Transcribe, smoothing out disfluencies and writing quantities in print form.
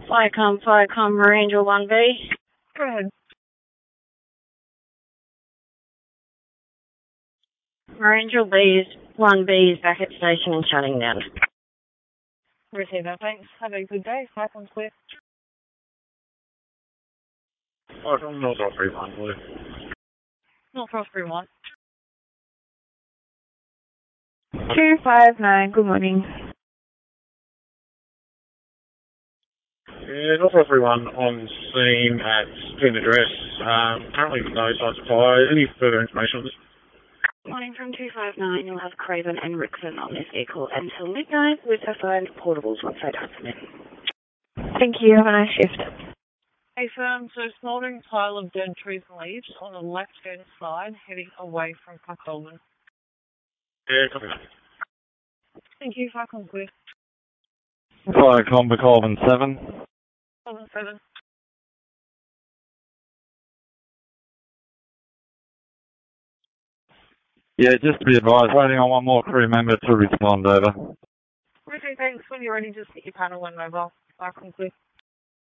Firecom, Ranger 1B. Go ahead. Ranger 1B is back at station and shutting down. Receive that, thanks. Have a good day. Firecom's clear. Firecom, North Osprey 1, clear. North Osprey 1. 259, good morning. Yeah, North Osprey 1 on scene at scene address. Currently no signs of fire. Any further information on this? Morning from 259, you'll have Craven and Rickson on this vehicle until midnight with assigned portables once they document. Thank you, have a nice shift. Hey firm, so smouldering pile of dead trees and leaves on the left-hand side heading away from Puckolman. Yeah, copy that. Thank you, Firecom's clear. Firecom, Colvin 7. Colvin 7. Yeah, just to be advised, waiting on one more crew member to respond, over. Okay, thanks. When you're ready, just hit your panel and mobile. Firecom's clear.